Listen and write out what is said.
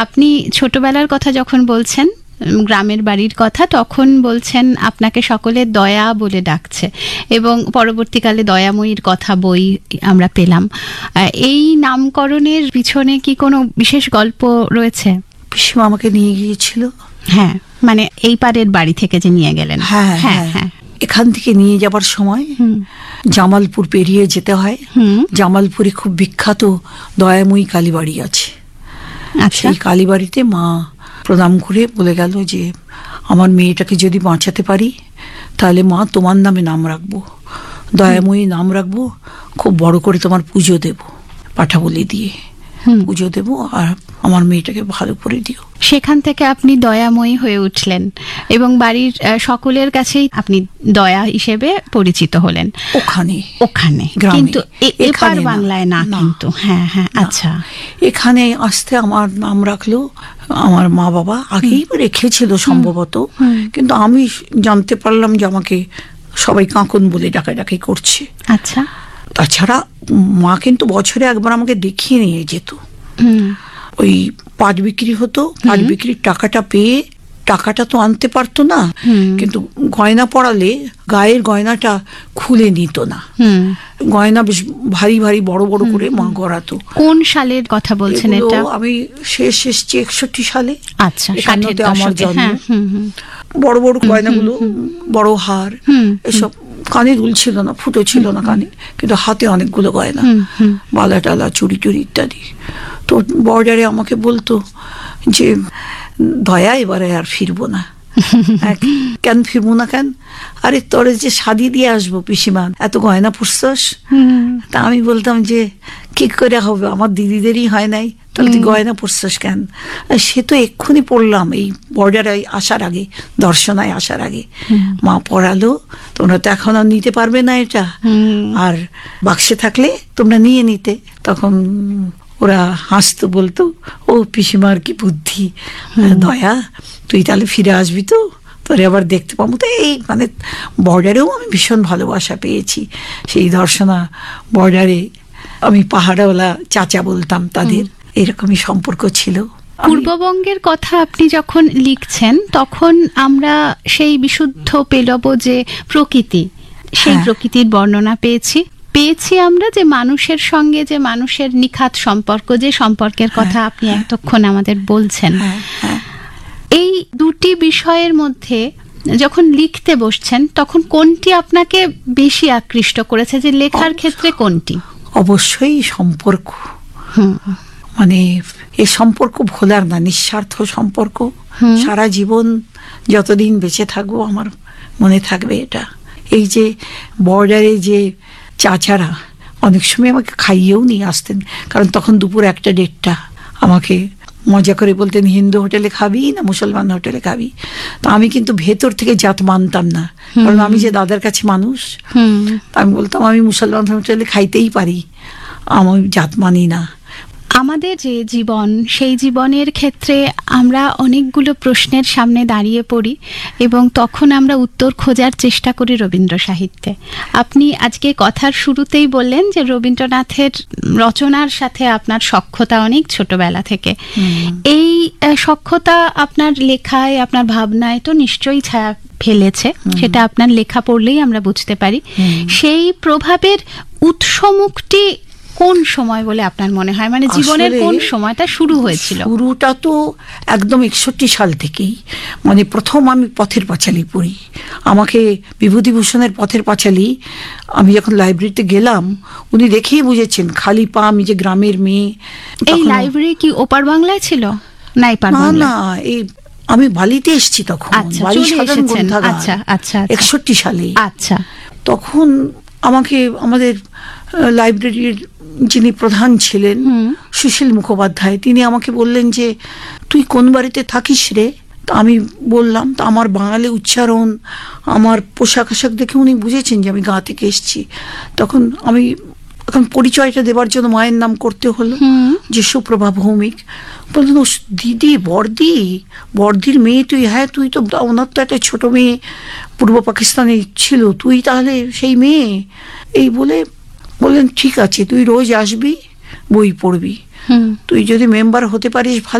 আপনি ছোটবেলার কথা যখন বলছেন, গ্রামের বাড়ির কথা, তখন বলছেন আপনাকে সকলে দয়া বলে ডাকছে, এবং পরবর্তীকালে দয়াময়ীর কথা বই আমরা পেলাম। এই নামকরণের পিছনে কি কোনো বিশেষ গল্প রয়েছে? পিসিমা আমাকে নিয়ে গিয়েছিল। হ্যাঁ, মানে এই পারের বাড়ি থেকে যে নিয়ে গেলেন। হ্যাঁ হ্যাঁ হ্যাঁ, এখান থেকে নিয়ে যাবার সময় জামালপুর পেরিয়ে যেতে হয়। জামালপুরে খুব বিখ্যাত দয়াময়ী কালীবাড়ি আছে। সেই কালীবাড়িতে মা প্রণাম করে বলে গেল যে আমার মেয়েটাকে যদি বাঁচাতে পারি তাহলে মা তোমার নামে নাম রাখবো, দয়াময়ী নাম রাখবো, খুব বড় করে তোমার পুজো দেব, পাঠা বলি দিয়ে পুজো দেব, আর আমার মেয়েটাকে ভালো করে দিও। সেখান থেকে আপনি দয়াময়ী হয়ে উঠলেন এবং বাড়ির সকলের কাছেই আপনি দয়া হিসেবে পরিচিত হলেন ওখানে ওখানে, কিন্তু এপার বাংলায় না। কিন্তু হ্যাঁ হ্যাঁ, আচ্ছা, এখানে আসতে আমার নাম রাখলো আমার মা বাবা, আগেই রেখেছিল সম্ভবত, কিন্তু আমি জানতে পারলাম যে আমাকে সবাই কাঁকন বলে ডাকাডাকি করছে। আচ্ছা, তাছাড়া মা কিন্তু বছরে একবার আমাকে দেখিয়ে নিয়ে যেত। ওই পাট বিক্রি হতো, পাট বিক্রির টাকাটা পেয়ে, টাকাটা তো আনতে পারতো না, কিন্তু গয়না পরালে গায়ের গয়নাটা খুলে নিত না। গয়না বেশ ভারী ভারী বড় বড় করে মা গড়াতো। কোন সালের কথা বলছেন এটা? আমি শেষ এসছি 61 সালে। আচ্ছা, 51-তে আমার জন্ম। বড় বড় গয়নাগুলো, বড় হার, এসব কানে দুল ছিল না, ফুটো ছিল না কানে, কিন্তু হাতে অনেকগুলো গয়না, বালা টালা, চুড়ি টুড়ি ইত্যাদি। তো বর্ডারে আমাকে বলতো যে দয়া এবারে আর ফিরবো না। কেন ফিরবো না? কেন? আরে তোরে যে শাদি দিয়ে আসবো পিসিমা, এত গয়না পরছস। তা আমি বলতাম যে কি করে হবে, আমার দিদিদেরই হয় নাই, তাহলে তুই গয়না পরছস কেন? সে তো এক্ষুনি পড়লাম এই বর্ডারে আসার আগে, দর্শনায় আসার আগে মা পড়ালো, তোমরা তো এখন আর নিতে পারবে না এটা, আর বাক্সে থাকলে তোমরা নিয়ে নিতে। তখন ওরা হাসতো, বলতো ও পিসিমার কি বুদ্ধি, দয়া তুই তাহলে ফিরে আসবি তো, তোরে আবার দেখতে পাবো। তো এই মানে বর্ডারেও আমি ভীষণ ভালোবাসা পেয়েছি। সেই দর্শনা বর্ডারে আমি পাহাড়ওয়ালা চাচা বলতাম তাদের, এরকমই সম্পর্ক ছিল। পূর্ববঙ্গের কথা আপনি যখন লিখছেন তখন আমরা সেই বিশুদ্ধ পেলব যে প্রকৃতি, সেই প্রকৃতির বর্ণনা পেয়েছি আমরা, যে মানুষের সঙ্গে যে মানুষের নিখাত সম্পর্ক, যে সম্পর্কের কথা আপনি এতক্ষণ আমাদের বলছেন। এই দুটি বিষয়ের মধ্যে যখন লিখতে বসছেন তখন কোনটি আপনাকে বেশি আকৃষ্ট করেছে, যে লেখার ক্ষেত্রে কোনটি? অবশ্যই সম্পর্ক। মানে এই সম্পর্ক ভোলার না, নিঃস্বার্থ সম্পর্ক। সারা জীবন যতদিন বেঁচে থাকবো আমার মনে থাকবে এটা। এই যে বর্ডারে যে চাচারা অনেক সময় আমাকে খাইয়েও নিয়ে আসতেন, কারণ তখন দুপুর 1টা-1:30 আমাকে মজা করে বলতেন হিন্দু হোটেলে খাবি না মুসলমান হোটেলে খাবি। তো আমি কিন্তু ভেতর থেকে জাত মানতাম না, কারণ আমি যে দাদার কাছে মানুষ, আমি বলতাম আমি মুসলমান হোটেলে খাইতেই পারি, আমি জাত মানি না। আমাদের যে জীবন, সেই জীবনের ক্ষেত্রে আমরা অনেকগুলো প্রশ্নের সামনে দাঁড়িয়ে পড়ি এবং তখন আমরা উত্তর খোঁজার চেষ্টা করি রবীন্দ্র সাহিত্যে। আপনি আজকে কথার শুরুতেই বললেন যে রবীন্দ্রনাথের রচনার সাথে আপনার সখ্যতা অনেক ছোটবেলা থেকে। এই সখ্যতা আপনার লেখায়, আপনার ভাবনায় তো নিশ্চয়ই ছায়া ফেলেছে, সেটা আপনার লেখা পড়লেই আমরা বুঝতে পারি। সেই প্রভাবের উৎসমুখটি কোন সময় বলে আপনার মনে হয়, মানে জীবনের কোন সময়টা শুরু হয়েছিল? শুরুটা তো একদম 61 সাল থেকেই। মানে প্রথম আমি পথের পাঁচালী পড়ি, আমাকে বিভূতিভূষণের পথের পাঁচালী আমি যখন লাইব্রেরিতে গেলাম, উনি দেখেই বুঝেছেন খালি পা, আমি যে গ্রামের মেয়ে। এই লাইব্রেরি কি ওপার বাংলায় ছিল? না, না, এই আমি বালিতে এসেছি তখন। আচ্ছা আচ্ছা, 61 সালে। আচ্ছা, তখন আমাকে আমাদের লাইব্রেরির যিনি প্রধান ছিলেন সুশীল মুখোপাধ্যায়, তিনি আমাকে বললেন যে তুই কোন বাড়িতে থাকিস রে? আমি বললাম, তো আমার বাঙালি উচ্চারণ, আমার পোশাক আশাক দেখে উনি বুঝেছেন যে আমি গাঁ থেকে এসেছি। তখন আমি এখন পরিচয়টা দেবার জন্য মায়ের নাম করতে হলো, যে সুপ্রভা ভৌমিক। বললেন ও দিদি, বর্দির মেয়ে তুই? হ্যাঁ, তুই তো, ওনার তো একটা ছোট মেয়ে পূর্ব পাকিস্তানে ছিল, তুই তাহলে সেই মেয়ে? এই বলে বললেন ঠিক আছে, তুই রোজ আসবি, বই পড়বি, তুই যদি মেম্বার হতে পারিস ভালো।